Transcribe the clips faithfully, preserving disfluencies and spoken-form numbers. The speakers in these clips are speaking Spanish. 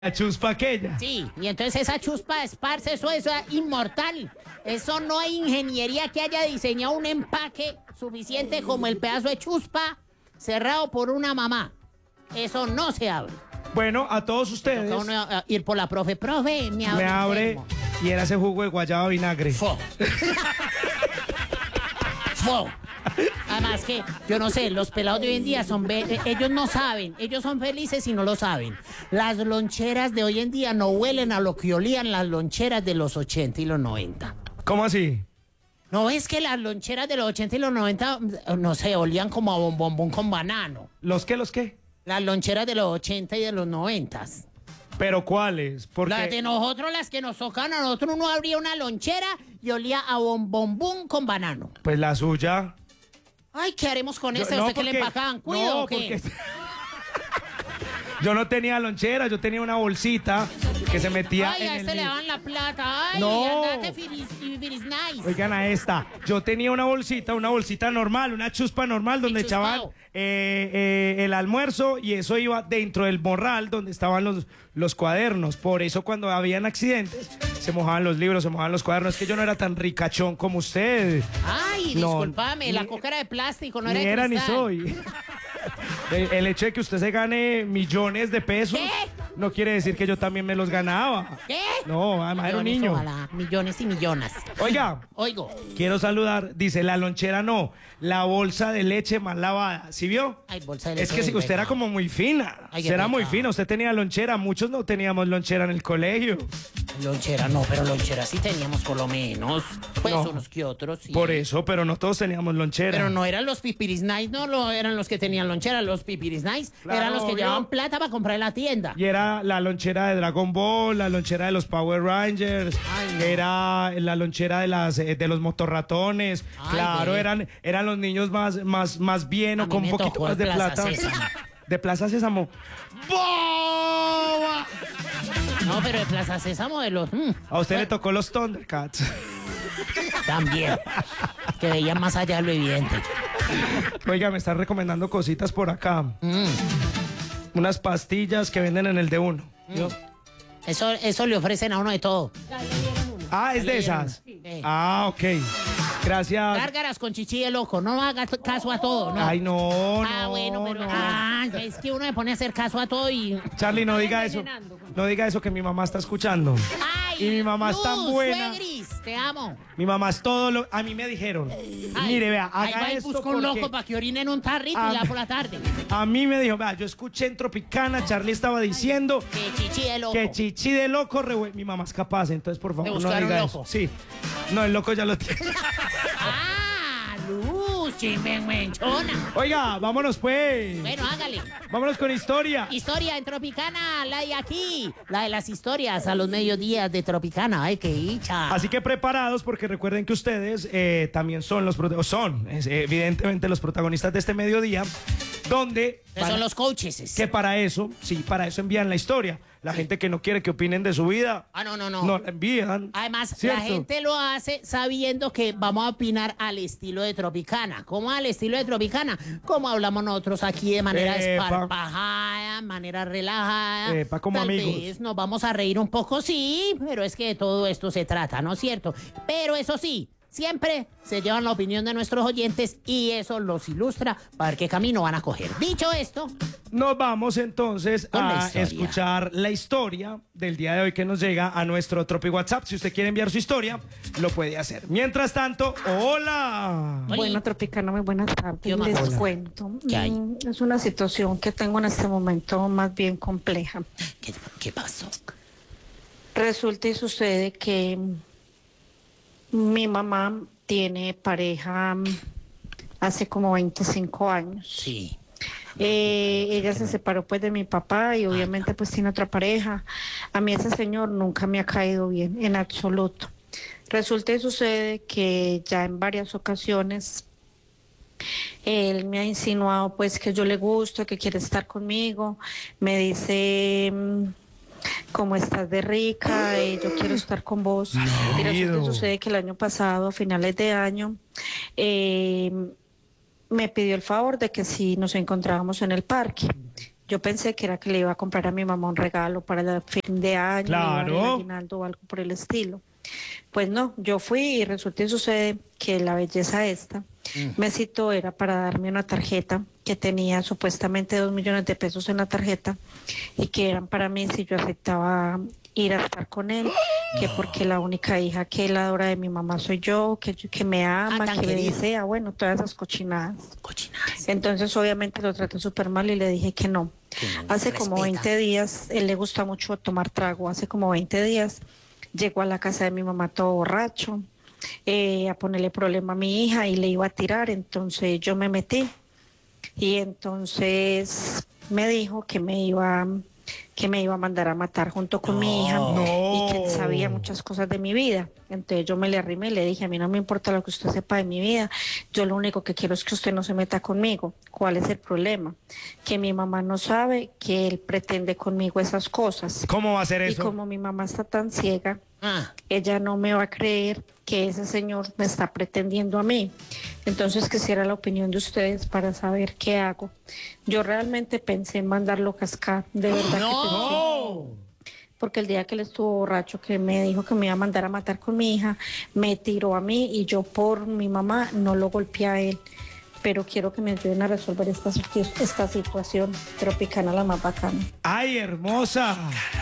La chuspa aquella. Sí, y entonces esa chuspa esparce, eso es ah, inmortal. Eso no hay ingeniería que haya diseñado un empaque suficiente como el pedazo de chuspa cerrado por una mamá. Eso no se abre. Bueno, a todos ustedes. Toca uno, uh, ir por la profe. Profe, me abre. Me abre enfermo. y era ese jugo de guayaba vinagre. Fo. Fo. Además que, yo no sé, los pelados de hoy en día son... Be ellos no saben, ellos son felices y no lo saben. Las loncheras de hoy en día no huelen a lo que olían las loncheras de los ochenta y los noventa. ¿Cómo así? ¿No es que las loncheras de los ochenta y los noventa, no sé, olían como a bombombón con banano? ¿Los qué, los qué? Las loncheras de los ochenta y de los noventa. ¿Pero cuáles? Porque... Las de nosotros, las que nos tocan a nosotros, uno abría una lonchera y olía a bombombón con banano. Pues la suya. Ay, ¿qué haremos con Yo- esa? no, ¿Usted qué le porque- empacaban? ¿Cuido no, o qué? porque- Yo no tenía lonchera, yo tenía una bolsita que se metía Ay, en a el... este le daban la plata. Ay, No. andate, firis, firis nice. Oigan a esta, yo tenía una bolsita, una bolsita normal, una chuspa normal donde Enchuspado. echaban eh, eh, el almuerzo y eso iba dentro del morral donde estaban los, los cuadernos. Por eso cuando habían accidentes se mojaban los libros, se mojaban los cuadernos. Es que yo no era tan ricachón como usted. Ay, No, discúlpame, ni- la coca era de plástico, no era Ni de era ni cristal. soy. El, el hecho de que usted se gane millones de pesos ¿Qué? no quiere decir que yo también me los ganaba. ¿Qué? No, además era un Millones, niño. ojalá, millones y millones. Oiga, Oigo. quiero saludar, dice la lonchera no, la bolsa de leche mal lavada. ¿Sí vio? Ay, bolsa de leche Es que si del usted era pecado. como muy fina. Ay, qué Usted era muy pecado. fina, usted tenía lonchera, muchos no teníamos lonchera en el colegio. Lonchera no, pero lonchera sí teníamos por lo menos. Pues No. unos que otros, sí. Por eso, pero no todos teníamos lonchera. Pero no eran los pipiris nice, no lo, eran los que tenían lonchera, los pipiris nice. Claro, eran los que obvio. llevaban plata para comprar en la tienda. Y era la lonchera de Dragon Ball, la lonchera de los Power Rangers, Ay, no. era la lonchera de las eh, de los motorratones. Ay, claro, ve. eran eran los niños más más más bien A o mí con un me poquito tocó más de de Plaza plata. Sésamo. De Plaza Sésamo. ¡Boba! No, pero de Plaza Sésamo de los... mm, A usted le bueno, tocó los Thundercats. También. Que veían más allá de lo evidente. Oiga, me están recomendando cositas por acá. Mm, Unas pastillas que venden en el de uno. ¿Yo? Eso, eso le ofrecen a uno de todo. Ah, es de Le dieron esas. una. Sí. Ah, ok. Gracias. Gárgaras con chichi de loco, no haga t- caso a todo, ¿no? Ay, no, ah, no, bueno, pero... no. Ah, es que uno se pone a hacer caso a todo y... Charlie, no diga eso. No diga eso que mi mamá está escuchando. Ay, Y mi mamá es tan Luz, buena. suegris, te amo. Mi mamá es todo lo... A mí me dijeron. Ay, Mire, vea, ahí haga va y esto busca un porque... loco para que orine en un tarrito Ah, y la por la tarde. A mí me dijo, vea, yo escuché en Tropicana, Charlie estaba diciendo Que chichi de loco. que chichi de loco, rehue- mi mamá es capaz, entonces por favor ¿De no buscar un diga loco? eso. Sí. No, el loco ya lo tiene. Ah, Luz, chimenchona. Oiga, vámonos pues. Bueno, hágale. Vámonos con historia. Historia en Tropicana, la de aquí. La de las historias a los mediodías de Tropicana. Ay, qué dicha. Así que preparados porque recuerden que ustedes eh, también son los prote- o son es, eh, evidentemente los protagonistas de este mediodía, donde Que para- son los coaches. que para eso, sí, para eso envían la historia. La gente que no quiere que opinen de su vida, Ah, no, no, no. no la envían. Además, ¿cierto? la gente lo hace sabiendo que vamos a opinar al estilo de Tropicana. ¿Cómo al estilo de Tropicana? Como hablamos nosotros aquí de manera Epa. esparpajada, manera relajada. Epa, como Tal amigos. vez nos vamos a reír un poco, sí, pero es que de todo esto se trata, ¿no es cierto? Pero eso sí, siempre se llevan la opinión de nuestros oyentes y eso los ilustra para ver qué camino van a coger. Dicho esto, Nos vamos entonces Con la a historia. escuchar la historia del día de hoy que nos llega a nuestro Tropi WhatsApp. Si usted quiere enviar su historia, lo puede hacer. Mientras tanto, hola. Oli. Bueno, Tropicana, muy buenas tardes. ¿Qué más? Les Hola. cuento. ¿Qué hay? Mm, Es una situación que tengo en este momento más bien compleja. ¿qué, qué pasó? Resulta y sucede que mm, mi mamá tiene pareja mm, hace como veinticinco años. Sí. Eh, ella se separó pues de mi papá y obviamente pues tiene otra pareja. A mí ese señor nunca me ha caído bien, en absoluto. Resulta y sucede que ya en varias ocasiones él me ha insinuado pues que yo le gusto, que quiere estar conmigo. Me dice, mm, cómo estás de rica, eh, yo quiero estar con vos. Y resulta y Querido. sucede que el año pasado, a finales de año, eh, me pidió el favor de que si nos encontrábamos en el parque. Yo pensé que era que le iba a comprar a mi mamá un regalo para el fin de año, Claro. el aguinaldo o algo por el estilo. Pues no, yo fui y resulta y sucede que la belleza esta me citó era para darme una tarjeta que tenía supuestamente dos millones de pesos en la tarjeta y que eran para mí si yo aceptaba ir a estar con él, que porque la única hija que él adora de mi mamá soy yo, que, que me ama, Ah, tan que me querido. desea, bueno, todas esas cochinadas. Cochinadas. Entonces obviamente lo traté súper mal y le dije que no. Que no Hace como respeta. veinte días, él le gusta mucho tomar trago, hace como veinte días llegó a la casa de mi mamá todo borracho, eh, a ponerle problema a mi hija y le iba a tirar, entonces yo me metí y entonces me dijo que me iba que me iba a mandar a matar junto con mi hija No. y que él sabía muchas cosas de mi vida. Entonces yo me le arrimé y le dije, a mí no me importa lo que usted sepa de mi vida, yo lo único que quiero es que usted no se meta conmigo. ¿Cuál es el problema? Que mi mamá no sabe que él pretende conmigo esas cosas. ¿Cómo va a ser Y eso? como mi mamá está tan ciega, Ah, ella no me va a creer que ese señor me está pretendiendo a mí. Entonces quisiera la opinión de ustedes para saber qué hago. Yo realmente pensé en mandarlo cascar, de verdad que pensé. ¡No! Porque el día que él estuvo borracho, que me dijo que me iba a mandar a matar con mi hija, me tiró a mí y yo por mi mamá no lo golpeé a él. Pero quiero que me ayuden a resolver esta, esta situación. Tropicana la más bacana. ¡Ay, hermosa!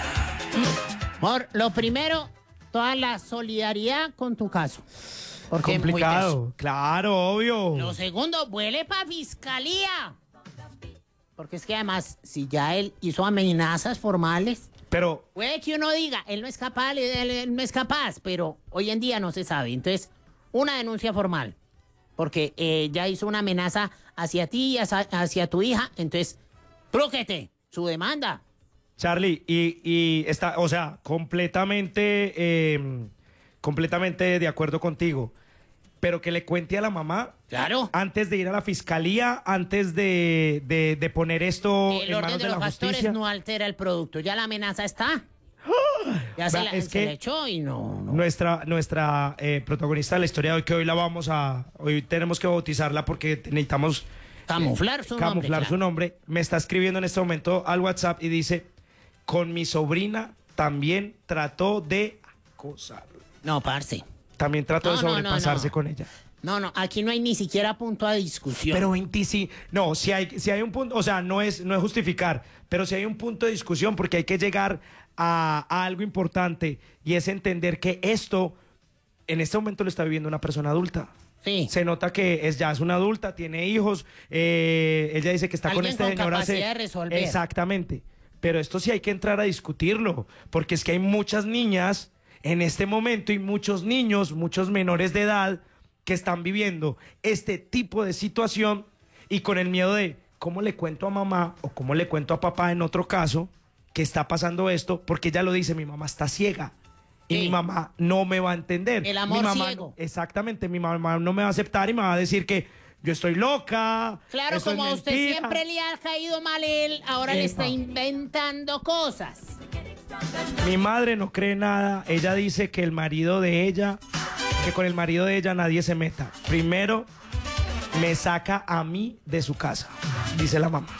amor, lo primero, toda la solidaridad con tu caso. Porque es muy teso. Complicado. Claro, obvio. Lo segundo, vuele para fiscalía. Porque es que además, si ya él hizo amenazas formales, Pero, puede que uno diga, él no es capaz, él, él no es capaz, pero hoy en día no se sabe. Entonces, una denuncia formal, porque eh, ya hizo una amenaza hacia ti y hacia, hacia tu hija, entonces, trúquete su demanda. Charlie, y, y está, o sea, completamente, eh, completamente de acuerdo contigo. Pero que le cuente a la mamá Claro. antes de ir a la fiscalía, antes de, de, de poner esto El en orden manos de de los la pastores justicia. no altera el producto, ya la amenaza está. Ya se, Vea, la, es se que le echó y no, no. Nuestra, nuestra eh, protagonista de la historia de hoy, que hoy la vamos a, hoy tenemos que bautizarla porque necesitamos Camuflar su nombre. camuflar claro. su nombre, me está escribiendo en este momento al WhatsApp y dice, con mi sobrina también trató de acosar. No, parce. También trató No, de no, no, sobrepasarse no. con ella. No, no, aquí no hay ni siquiera punto de discusión. Pero veinticinco, no, si hay, si hay un punto, o sea, no es, no es justificar, pero si hay un punto de discusión porque hay que llegar a, a algo importante y es entender que esto, en este momento lo está viviendo una persona adulta. Sí. Se nota que es, ya es una adulta, tiene hijos, eh, ella dice que está con Alguien este con señor hace... capacidad de resolver. Exactamente, pero esto sí hay que entrar a discutirlo, porque es que hay muchas niñas en este momento y muchos niños, muchos menores de edad que están viviendo este tipo de situación y con el miedo de cómo le cuento a mamá o cómo le cuento a papá en otro caso que está pasando esto, porque ella lo dice, mi mamá está ciega. Y Sí. mi mamá no me va a entender. El amor mi mamá ciego. no- exactamente, mi mamá no me va a aceptar y me va a decir que yo estoy loca. Claro, eso es como a usted mentira. siempre le ha caído mal él, ahora le está Epa. inventando cosas. Mi madre no cree nada. Ella dice que el marido de ella, que con el marido de ella nadie se meta. Primero me saca a mí de su casa, dice la mamá.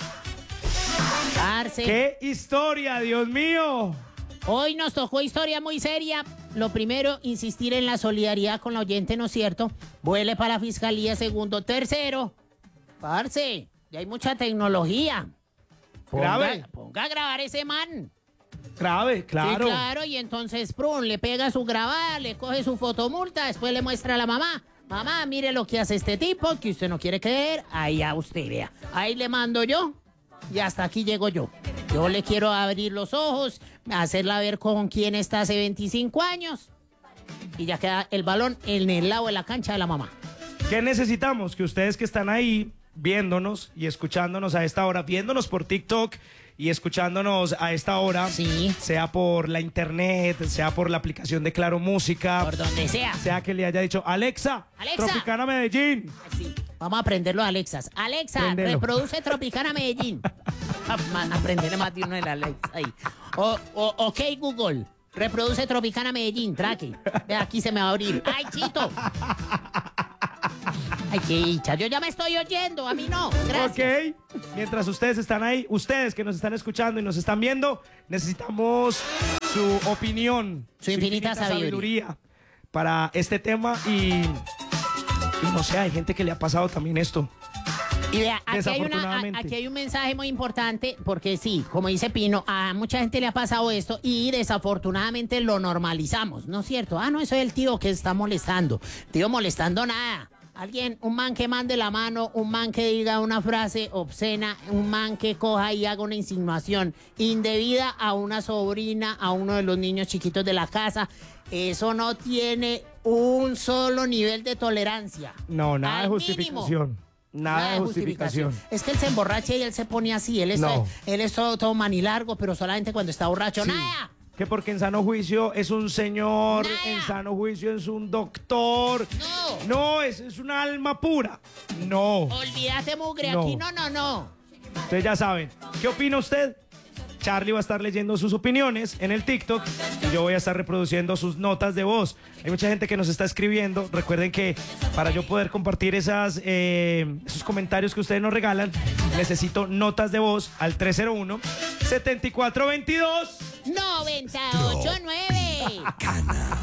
Parce, ¡Qué historia, Dios mío! hoy nos tocó historia muy seria. Lo primero, insistir en la solidaridad con la oyente, ¿no es cierto? Vuele para la fiscalía. Segundo. Tercero, parce, ya hay mucha tecnología. Ponga, Grave. ponga a grabar ese man. Grave, claro. Sí, claro, y entonces, prun, le pega su grabada, le coge su fotomulta, después le muestra a la mamá. Mamá, mire lo que hace este tipo, que usted no quiere creer. Ahí a usted, vea. Ahí le mando yo y hasta aquí llego yo. Yo le quiero abrir los ojos, hacerla ver con quién está hace veinticinco años. Y ya queda el balón en el lado de la cancha de la mamá. ¿Qué necesitamos? Que ustedes que están ahí viéndonos y escuchándonos a esta hora, viéndonos por TikTok y escuchándonos a esta hora, Sí. sea por la internet, sea por la aplicación de Claro Música, Por donde sea. sea que le haya dicho, Alexa, Alexa. Tropicana Medellín. Sí. Vamos a aprenderlo, Alexas. Alexa, Préndelo. reproduce Tropicana Medellín. Aprenderle más de uno de la Alexa ahí. O, o, ok, Google, reproduce Tropicana Medellín, traque. Ve, aquí se me va a abrir. ¡Ay, Chito! Ay, qué dicha. Yo ya me estoy oyendo, a mí no. Gracias. Ok. Mientras ustedes están ahí, ustedes que nos están escuchando y nos están viendo, necesitamos su opinión. Su infinita sabiduría. Para este tema y, y no sé, hay gente que le ha pasado también esto. Y vea, aquí hay, una, Desafortunadamente. a- aquí hay un mensaje muy importante, porque sí, como dice Pino, a mucha gente le ha pasado esto y desafortunadamente lo normalizamos, ¿no es cierto? Ah, no, eso es el tío que está molestando. Tío molestando nada. Alguien, un man que mande la mano, un man que diga una frase obscena, un man que coja y haga una insinuación indebida a una sobrina, a uno de los niños chiquitos de la casa. Eso no tiene un solo nivel de tolerancia. No, nada Al de justificación. mínimo. Nada, de justificación. Es que él se emborracha y él se pone así. Él es, No. él es todo, todo manilargo, pero solamente cuando está borracho. Sí. ¡Nada! Que porque en sano juicio es un señor, Nada. en sano juicio es un doctor. No. No, es, es una alma pura. No. Olvídate, mugre. No. Aquí no, no, no. Ustedes ya saben. ¿Qué opina usted? Charlie va a estar leyendo sus opiniones en el TikTok y yo voy a estar reproduciendo sus notas de voz. Hay mucha gente que nos está escribiendo. Recuerden que para yo poder compartir esas, eh, esos comentarios que ustedes nos regalan, necesito notas de voz al tres cero uno, setenta y cuatro veintidós. noventa y ocho nueve